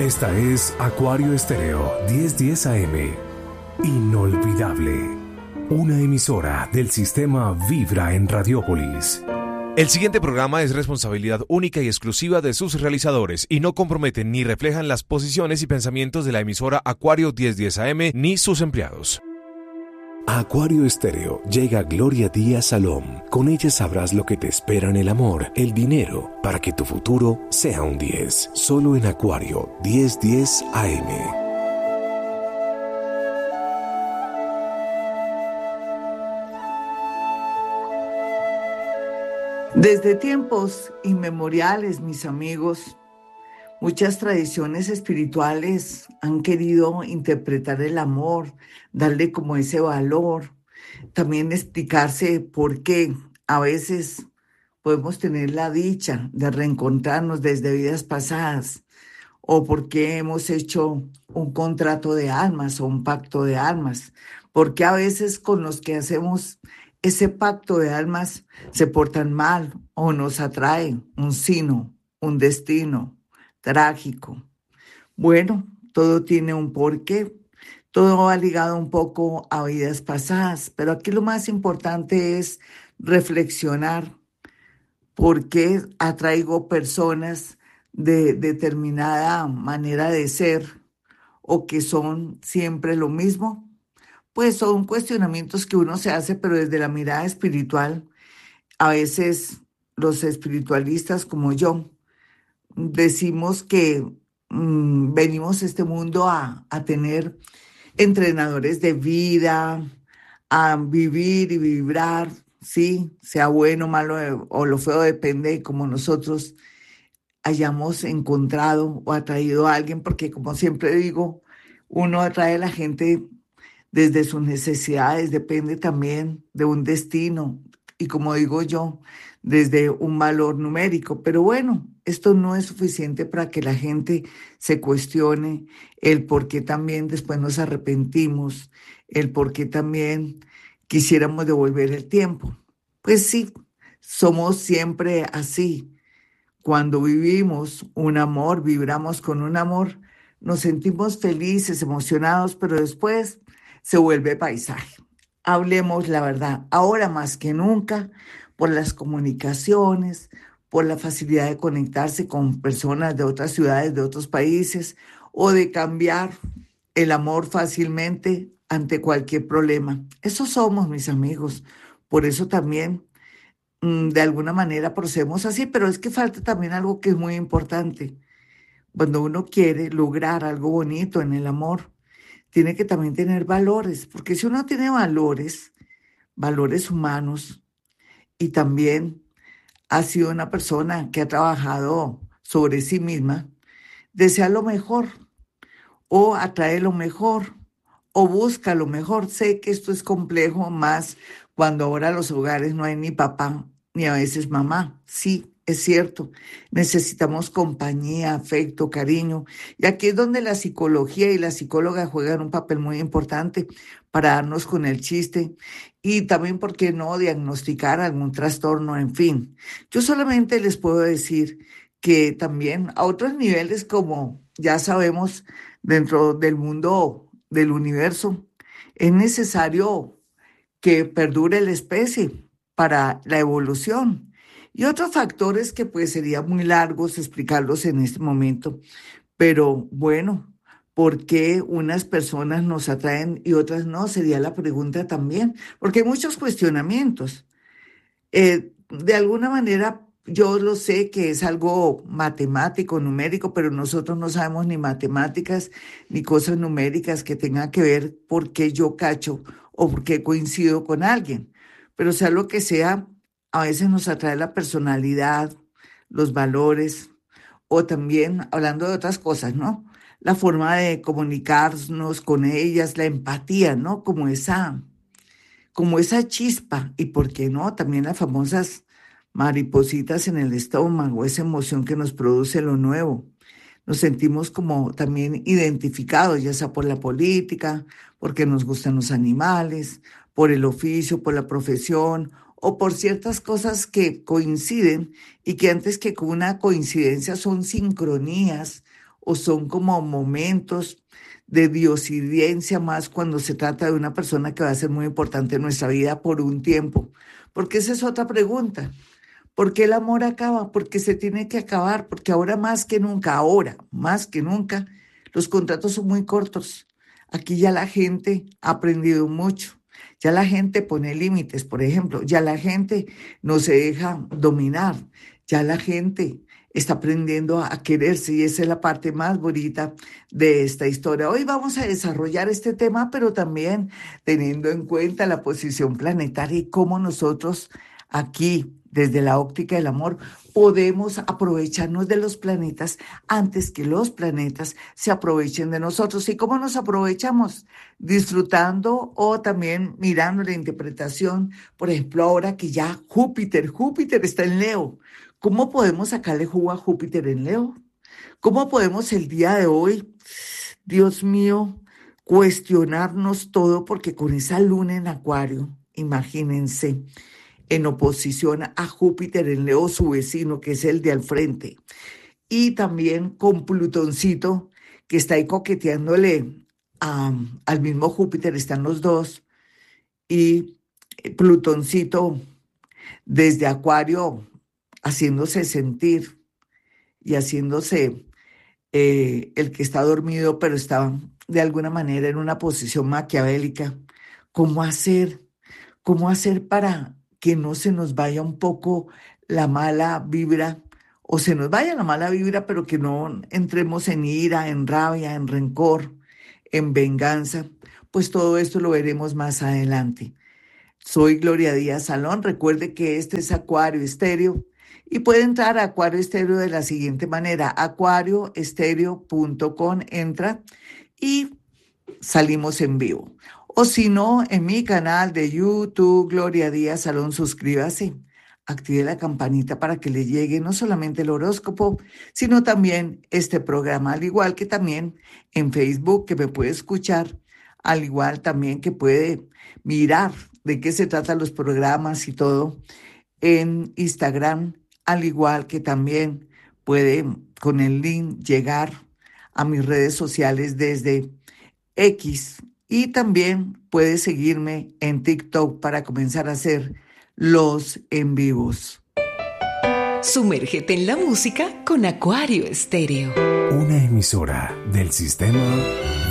Esta es Acuario Estéreo 1010 AM. Inolvidable. Una emisora del sistema Vibra en Radiópolis. El siguiente programa es responsabilidad única y exclusiva de sus realizadores y no comprometen ni reflejan las posiciones y pensamientos de la emisora Acuario 1010 AM ni sus empleados. A Acuario Estéreo llega Gloria Díaz Salom. Con ella sabrás lo que te espera en el amor, el dinero, para que tu futuro sea un 10. Solo en Acuario 1010 AM. Desde tiempos inmemoriales, mis amigos, muchas tradiciones espirituales han querido interpretar el amor, darle como ese valor, también explicarse por qué a veces podemos tener la dicha de reencontrarnos desde vidas pasadas o por qué hemos hecho un contrato de almas o un pacto de almas, porque a veces con los que hacemos ese pacto de almas se portan mal o nos atrae un sino, un destino trágico. Bueno, todo tiene un porqué, todo va ligado un poco a vidas pasadas, pero aquí lo más importante es reflexionar por qué atraigo personas de determinada manera de ser o que son siempre lo mismo. Pues son cuestionamientos que uno se hace, pero desde la mirada espiritual. A veces los espiritualistas como yo decimos que venimos a este mundo a tener entrenadores de vida, a vivir y vibrar, sí, sea bueno, malo o lo feo, depende de cómo nosotros hayamos encontrado o atraído a alguien, porque como siempre digo, uno atrae a la gente desde sus necesidades, depende también de un destino y como digo yo, desde un valor numérico. Pero bueno, esto no es suficiente para que la gente se cuestione el por qué también después nos arrepentimos, el por qué también quisiéramos devolver el tiempo. Pues sí, somos siempre así. Cuando vivimos un amor, vibramos con un amor, nos sentimos felices, emocionados, pero después se vuelve paisaje. Hablemos la verdad, ahora más que nunca, por las comunicaciones, por la facilidad de conectarse con personas de otras ciudades, de otros países, o de cambiar el amor fácilmente ante cualquier problema. Eso somos, mis amigos. Por eso también, de alguna manera, procedemos así, pero es que falta también algo que es muy importante. Cuando uno quiere lograr algo bonito en el amor, tiene que también tener valores, porque si uno tiene valores, valores humanos, y también ha sido una persona que ha trabajado sobre sí misma, desea lo mejor, o atrae lo mejor, o busca lo mejor. Sé que esto es complejo, más cuando ahora en los hogares no hay ni papá, ni a veces mamá. Sí, es cierto, necesitamos compañía, afecto, cariño. Y aquí es donde la psicología y la psicóloga juegan un papel muy importante para darnos con el chiste y también, ¿por qué no?, diagnosticar algún trastorno, en fin. Yo solamente les puedo decir que también a otros niveles, como ya sabemos, dentro del mundo del universo, es necesario que perdure la especie para la evolución. Y otros factores que pues sería muy largos explicarlos en este momento, pero bueno, ¿por qué unas personas nos atraen y otras no? Sería la pregunta también, porque hay muchos cuestionamientos. De alguna manera, yo lo sé que es algo matemático, numérico, pero nosotros no sabemos ni matemáticas ni cosas numéricas que tengan que ver por qué yo cacho o por qué coincido con alguien. Pero sea lo que sea, a veces nos atrae la personalidad, los valores, o también hablando de otras cosas, ¿no? La forma de comunicarnos con ellas, la empatía, ¿no? Como esa chispa, y por qué no, también las famosas maripositas en el estómago, esa emoción que nos produce lo nuevo. Nos sentimos como también identificados, ya sea por la política, porque nos gustan los animales, por el oficio, por la profesión o por ciertas cosas que coinciden y que antes que con una coincidencia son sincronías o son como momentos de diosidencia más cuando se trata de una persona que va a ser muy importante en nuestra vida por un tiempo? Porque esa es otra pregunta. ¿Por qué el amor acaba? Porque se tiene que acabar, porque ahora más que nunca, los contratos son muy cortos. Aquí ya la gente ha aprendido mucho. Ya la gente pone límites, por ejemplo, ya la gente no se deja dominar, ya la gente está aprendiendo a quererse y esa es la parte más bonita de esta historia. Hoy vamos a desarrollar este tema, pero también teniendo en cuenta la posición planetaria y cómo nosotros aquí, desde la óptica del amor, podemos aprovecharnos de los planetas antes que los planetas se aprovechen de nosotros. ¿Y cómo nos aprovechamos? Disfrutando o también mirando la interpretación. Por ejemplo, ahora que ya Júpiter está en Leo. ¿Cómo podemos sacarle jugo a Júpiter en Leo? ¿Cómo podemos el día de hoy, Dios mío, cuestionarnos todo? Porque con esa luna en Acuario, imagínense, en oposición a Júpiter en Leo, su vecino, que es el de al frente, y también con Plutoncito, que está ahí coqueteándole al mismo Júpiter, están los dos, y Plutoncito desde Acuario haciéndose sentir y haciéndose el que está dormido, pero está de alguna manera en una posición maquiavélica. ¿Cómo hacer? ¿Cómo hacer para que no se nos vaya un poco la mala vibra o se nos vaya la mala vibra, pero que no entremos en ira, en rabia, en rencor, en venganza? Pues todo esto lo veremos más adelante. Soy Gloria Díaz Salón. Recuerde que este es Acuario Estéreo y puede entrar a Acuario Estéreo de la siguiente manera: acuarioestereo.com, entra y salimos en vivo. O si no, en mi canal de YouTube, Gloria Díaz Salón, suscríbase, active la campanita para que le llegue no solamente el horóscopo, sino también este programa, al igual que también en Facebook, que me puede escuchar, al igual también que puede mirar de qué se tratan los programas y todo en Instagram, al igual que también puede con el link llegar a mis redes sociales desde X, y también puedes seguirme en TikTok para comenzar a hacer los en vivos. Sumérgete en la música con Acuario Estéreo. Una emisora del sistema